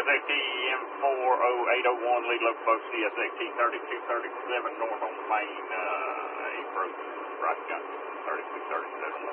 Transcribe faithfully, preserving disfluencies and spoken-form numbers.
S X T M four oh eight oh one, lead local boat C S X T thirty-two thirty-seven north on the main uh, approach. Right, got thirty-two thirty-seven.